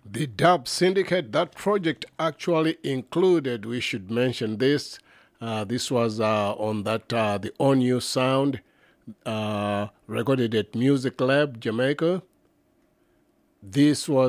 The Dub Syndicate, that project actually included, we should mention this, this was on that, the On You Sound, recorded at Music Lab, Jamaica. This was